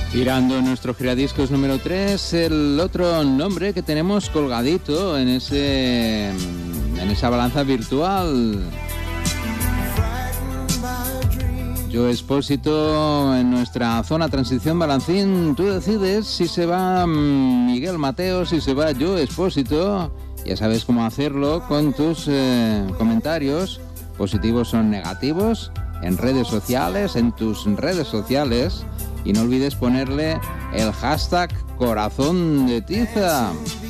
Girando nuestro giradiscos número 3, el otro nombre que tenemos colgadito en esa balanza virtual. Joe Espósito en nuestra zona transición balancín. Tú decides si se va Miguel Mateo, si se va Joe Espósito. Ya sabes cómo hacerlo con tus comentarios, positivos o negativos, en redes sociales, en tus redes sociales. Y no olvides ponerle el hashtag Corazón de Tiza.